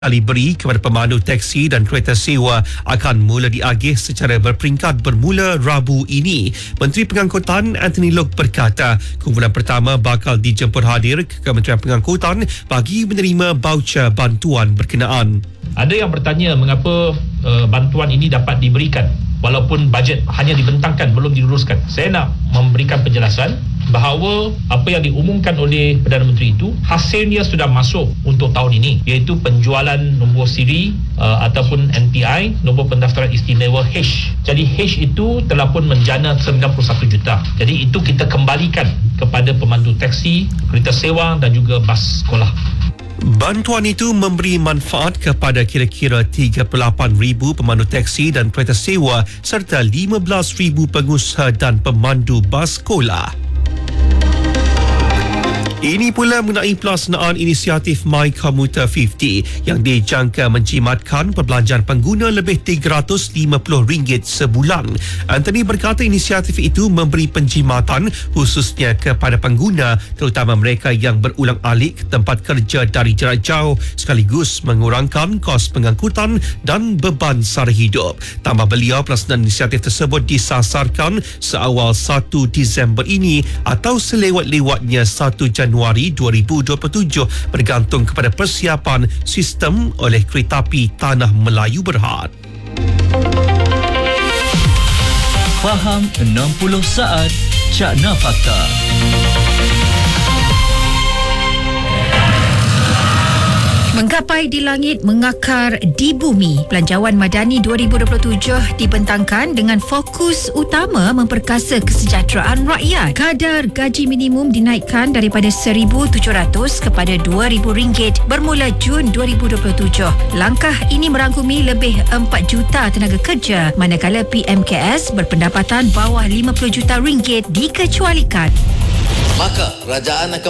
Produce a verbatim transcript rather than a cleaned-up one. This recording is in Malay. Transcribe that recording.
beri kepada pemandu teksi dan kereta sewa akan mula diagih secara berperingkat bermula Rabu ini. Menteri Pengangkutan Anthony Loke berkata kumpulan pertama bakal dijemput hadir ke Kementerian Pengangkutan bagi menerima baucer bantuan berkenaan. Ada yang bertanya mengapa uh, bantuan ini dapat diberikan walaupun bajet hanya dibentangkan, belum diluluskan. Saya nak memberikan penjelasan bahawa apa yang diumumkan oleh Perdana Menteri itu hasilnya sudah masuk untuk tahun ini, iaitu penjualan nombor siri uh, ataupun N P I, nombor pendaftaran istimewa H. Jadi H itu telah pun menjana sembilan puluh satu juta. Jadi itu kita kembalikan kepada pemandu teksi, kereta sewa dan juga bas sekolah. Bantuan itu memberi manfaat kepada kira-kira tiga puluh lapan ribu pemandu teksi dan kereta sewa serta lima belas ribu pengusaha dan pemandu bas sekolah. Ini pula mengenai pelaksanaan inisiatif My Commuter lima puluh yang dijangka menjimatkan perbelanjaan pengguna lebih tiga ratus lima puluh ringgit sebulan. Anthony berkata inisiatif itu memberi penjimatan khususnya kepada pengguna, terutama mereka yang berulang alik ke tempat kerja dari jarak jauh, sekaligus mengurangkan kos pengangkutan dan beban sara hidup. Tambah beliau, pelaksanaan inisiatif tersebut disasarkan seawal satu Disember ini atau selewat-lewatnya satu Januari dua ribu dua puluh tujuh bergantung kepada persiapan sistem oleh Keretapi Tanah Melayu Berhad. Faham enam puluh saat Cakna Fakta. Menggapai di langit, mengakar di bumi. Belanjawan Madani dua ribu dua puluh tujuh dibentangkan dengan fokus utama memperkasa kesejahteraan rakyat. Kadar gaji minimum dinaikkan daripada seribu tujuh ratus kepada dua ribu ringgit bermula Jun dua ribu dua puluh tujuh. Langkah ini merangkumi lebih empat juta tenaga kerja, manakala P M K S berpendapatan bawah lima puluh juta ringgit dikecualikan. Maka kerajaan akan